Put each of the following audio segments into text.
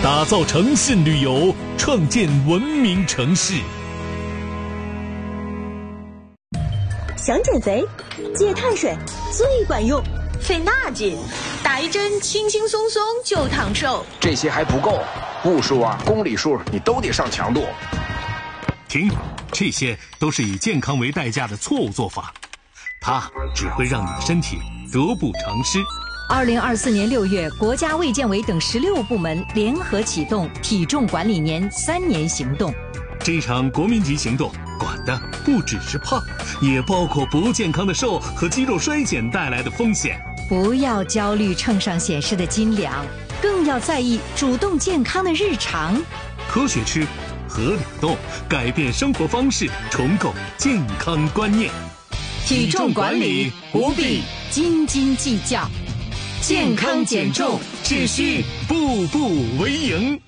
打造诚信旅游，创建文明城市。 想减肥，戒碳水最管用，费那劲，打一针轻轻松松就烫瘦。 这些还不够，步数啊、公里数你都得上强度。 停，这些都是以健康为代价的错误做法，它只会让你的身体得不偿失。 2024年6月，国家卫健委等16部门联合启动体重管理年3年行动。 这场国民级行动管的不只是胖，也包括不健康的瘦和肌肉衰减带来的风险。 不要焦虑秤上显示的斤两，更要在意主动健康的日常。 科学吃，合理动，改变生活方式，重构健康观念。 体重管理不必斤斤计较，健康减重只需步步为营。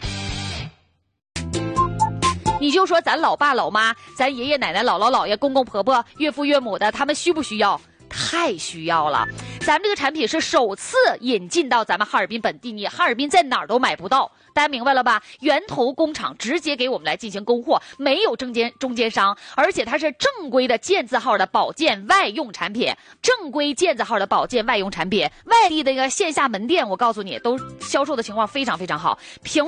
你就说咱老爸老妈、咱爷爷奶奶、姥姥姥爷、公公婆婆、岳父岳母的，他们需不需要？太需要了。咱们这个产品是首次引进到咱们哈尔滨本地，你哈尔滨在哪儿都买不到，大家明白了吧？源头工厂直接给我们来进行供货，没有中间商，而且它是正规的健字号的保健外用产品，正规健字号的保健外用产品，外地的一个线下门店，我告诉你，都销售的情况非常非常好。